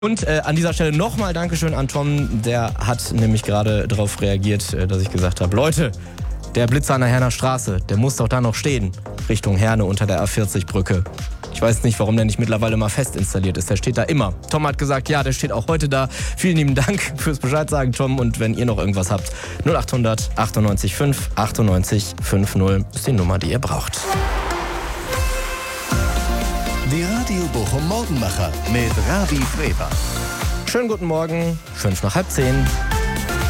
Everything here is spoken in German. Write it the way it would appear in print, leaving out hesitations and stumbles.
Und an dieser Stelle nochmal Dankeschön an Tom, der hat nämlich gerade darauf reagiert, dass ich gesagt habe, Leute, der Blitzer an der Herner Straße, der muss doch da noch stehen, Richtung Herne unter der A40-Brücke. Ich weiß nicht, warum der nicht mittlerweile mal fest installiert ist, der steht da immer. Tom hat gesagt, ja, der steht auch heute da. Vielen lieben Dank fürs Bescheid sagen, Tom, und wenn ihr noch irgendwas habt, 0800 98 5 98 50 ist die Nummer, die ihr braucht. Die Radio Bochum Morgenmacher mit Ravi Freber. Schönen guten Morgen, 5 nach halb 10.